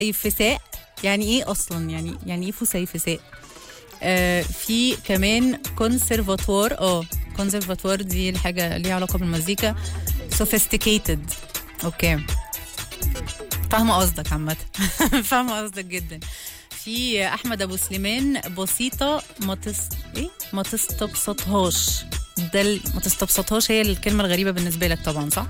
فسيفساء. يعني ايه اصلا؟ يعني ايه فسيفساء؟ في كمان كونسرفاتوار. كونسرفاتوار دي الحاجه ليها علاقه بالمزيكا. سوفيستيكيتد. اوكي، فاهمه قصدك عامه. فاهمه قصدك جدا. في احمد ابو سليمان، بسيطه ما تستبسطهاش. ما تستبسطهاش هي الكلمه الغريبه بالنسبه لك طبعا، صح؟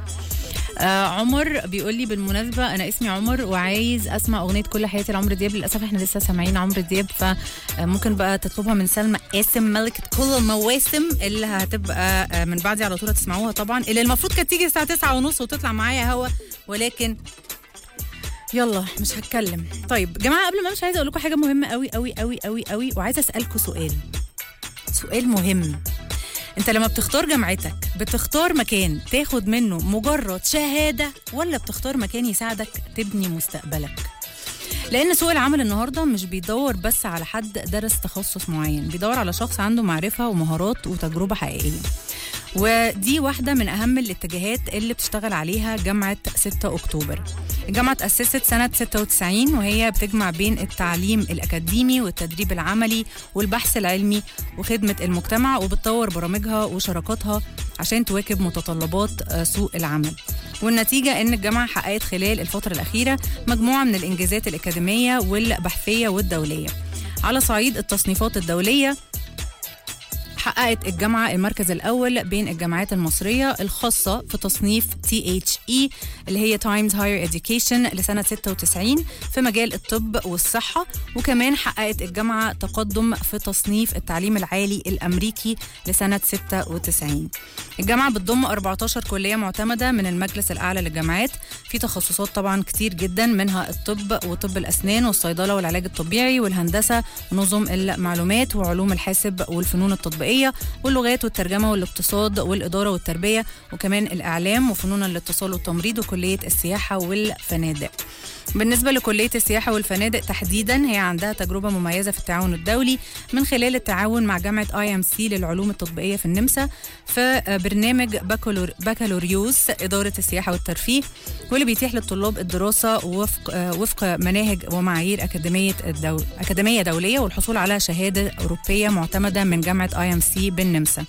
عمر بيقول لي بالمناسبه انا اسمي عمر وعايز اسمع اغنيه كل حياتي لعمرو دياب. للاسف احنا لسه سامعين عمرو دياب، فممكن بقى تطلبها من سلمى قاسم ملكه كل المواسم اللي هتبقى من بعدي على طول هتسمعوها طبعا، اللي المفروض كانت تيجي الساعه 9:30 وتطلع معايا هوا، ولكن يلا مش هتكلم. طيب جماعه، قبل ما امشي عايزه اقول لكم حاجه مهمه قوي قوي قوي قوي قوي، وعايزه اسالكم سؤال مهم. انت لما بتختار جامعتك بتختار مكان تاخد منه مجرد شهاده، ولا بتختار مكان يساعدك تبني مستقبلك؟ لان سوق العمل النهارده مش بيدور بس على حد درس تخصص معين، بيدور على شخص عنده معرفه ومهارات وتجربه حقيقيه. ودي واحدة من أهم الاتجاهات اللي بتشتغل عليها جامعة 6 أكتوبر. الجامعة تأسست سنة 96، وهي بتجمع بين التعليم الأكاديمي والتدريب العملي والبحث العلمي وخدمة المجتمع، وبتطور برامجها وشراكاتها عشان تواكب متطلبات سوق العمل. والنتيجة إن الجامعة حققت خلال الفترة الأخيرة مجموعة من الإنجازات الأكاديمية والبحثية والدولية. على صعيد التصنيفات الدولية، حققت الجامعة المركز الأول بين الجامعات المصرية الخاصة في تصنيف THE اللي هي Times Higher Education لسنة 96 في مجال الطب والصحة. وكمان حققت الجامعة تقدم في تصنيف التعليم العالي الأمريكي لسنة 96. الجامعة بتضم 14 كلية معتمدة من المجلس الأعلى للجامعات في تخصصات طبعا كتير جدا، منها الطب وطب الأسنان والصيدلة والعلاج الطبيعي والهندسة ونظم المعلومات وعلوم الحاسب والفنون التطبيقية واللغات والترجمة والاقتصاد والإدارة والتربية، وكمان الإعلام وفنون الاتصال والتمريض وكلية السياحة والفنادق. بالنسبة لكلية السياحة والفنادق تحديدا، هي عندها تجربة مميزة في التعاون الدولي من خلال التعاون مع جامعة IMC للعلوم التطبيقية في النمسا في برنامج بكالوريوس إدارة السياحة والترفيه، واللي بيتيح للطلاب الدراسة وفق مناهج ومعايير أكاديمية دولية والحصول على شهادة أوروبية معتمدة من جامعة IMC بالنمسا.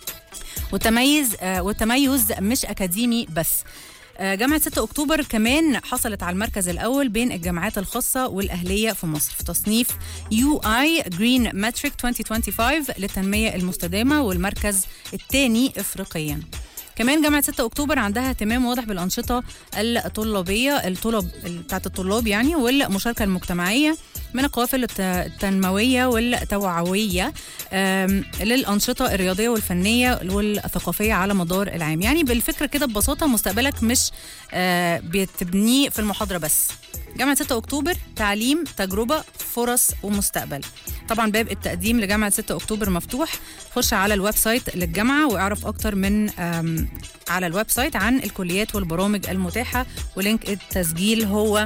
والتميز مش أكاديمي بس. جامعة 6 أكتوبر كمان حصلت على المركز الأول بين الجامعات الخاصة والأهلية في مصر في تصنيف UI Green Metric 2025 للتنمية المستدامة، والمركز الثاني إفريقيا. كمان جامعة 6 أكتوبر عندها اهتمام واضح بالأنشطة الطلابية بتاعت الطلاب يعني، والمشاركة المجتمعية من القوافل التنموية والتوعوية للأنشطة الرياضية والفنية والثقافية على مدار العام. يعني بالفكرة كده ببساطة مستقبلك مش بتبنيه في المحاضرة بس. جامعة 6 أكتوبر تعليم، تجربة، فرص ومستقبل. طبعا باب التقديم لجامعة 6 أكتوبر مفتوح. خش على الويب سايت للجامعة واعرف أكتر من على الويب سايت عن الكليات والبرامج المتاحة، ولينك التسجيل هو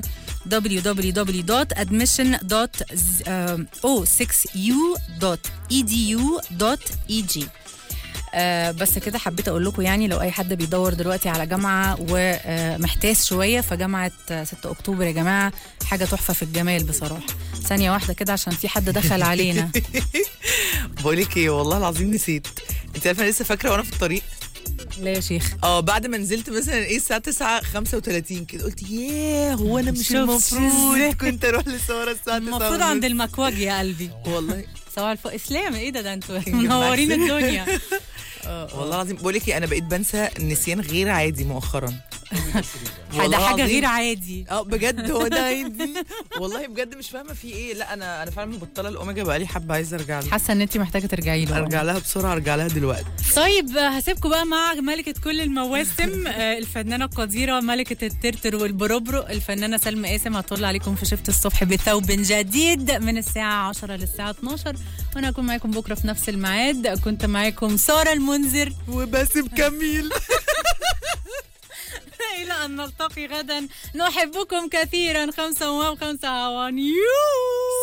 www.admission.o6u.edu.eg. بس كده حبيت اقول لكم، يعني لو اي حد بيدور دلوقتي على جامعه ومحتاس شويه، فجامعه 6 اكتوبر يا جماعه حاجه تحفه في الجمال بصراحه. ثانيه واحده كده عشان في حد دخل علينا. بقول لك ايه، والله العظيم نسيت. انت عارفه لسه فاكره وانا في الطريق لا يا شيخ، بعد ما نزلت مثلا الساعه 9:35 كده قلت ياه، هو انا مش المفروض كنت اروح للصوره الساعه 9؟ المفروض عند المكواج يا قلبي. والله صباح الفل. اسلام ايه ده انتوا منورين الدنيا. والله العظيم بقول لك انا بقيت بنسى النسيان غير عادي مؤخرا. ده حاجه غير عادي. بجد هو ده عادي. والله بجد مش فاهمه في ايه. لا انا فعلا مبطله الاوميجا بقالي حبه، عايزه ارجع لها. حاسه ان انت محتاجه ترجعي له. ارجع لها بسرعه، ارجع لها دلوقتي. طيب هسيبكم بقى مع ملكه كل المواسم، الفنانه القديره ملكه الترتر والبروبرو، الفنانه سلمى قاسم، هتطل عليكم في شفت الصبح بثوب جديد من الساعه 10 للساعه 12، وانا هكون معاكم بكره في نفس الميعاد. كنت معاكم ساره المنذر وباسم كميل. إلى أن نلتقي غدا، نحبكم كثيرا. 5 و5 هوان.